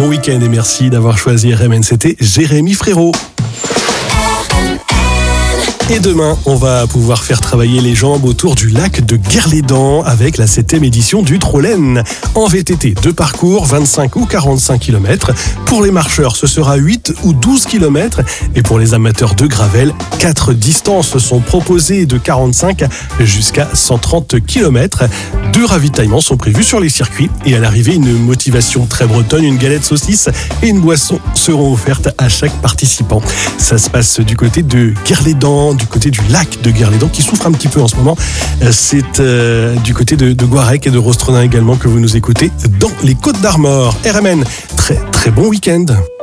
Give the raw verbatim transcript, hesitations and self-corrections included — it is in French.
bon week-end et merci d'avoir choisi R M N. C'était Jérémy Frérot. Et demain, on va pouvoir faire travailler les jambes autour du lac de Guerlédan avec la septième édition du Trollen. En V T T, deux parcours, vingt-cinq ou quarante-cinq kilomètres. Pour les marcheurs, ce sera huit ou douze kilomètres. Et pour les amateurs de gravel, quatre distances sont proposées de quarante-cinq jusqu'à cent trente kilomètres. Deux ravitaillements sont prévus sur les circuits. Et à l'arrivée, une motivation très bretonne, une galette saucisse et une boisson seront offertes à chaque participant. Ça se passe du côté de Guerlédan, du côté du lac de Guerlédan qui souffre un petit peu en ce moment. C'est euh, du côté de, de Guarec et de Rostronin également que vous nous écoutez dans les Côtes d'Armor. R M N, très très bon week-end.